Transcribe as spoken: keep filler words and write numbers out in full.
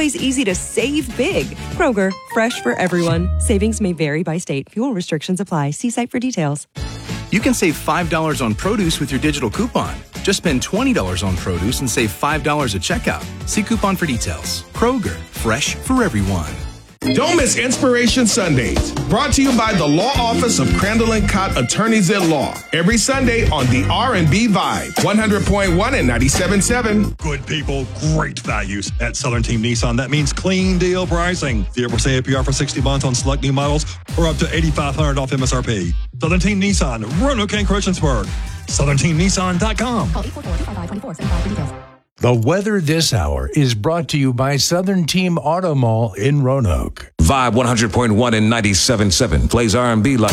always easy to save big. Kroger, fresh for everyone. Savings may vary by state. Fuel restrictions apply. See site for details. You can save five dollars on produce with your digital coupon. Just spend twenty dollars on produce and save five dollars at checkout. See coupon for details. Kroger, fresh for everyone. Don't miss Inspiration Sundays, brought to you by the Law Office of Crandall and Cott Attorneys at Law. Every Sunday on the R and B Vibe, one hundred point one and ninety-seven point seven. Good people, great values at Southern Team Nissan. That means clean deal pricing. zero percent A P R for sixty months on select new models or up to eighty-five hundred dollars off M S R P. Southern Team Nissan, Roanoke and Christiansburg. southern team nissan dot com. Call eight four four, two five five, two four seven five for details. The weather this hour is brought to you by Southern Team Auto Mall in Roanoke. Vibe one hundred point one and ninety-seven point seven plays R and B like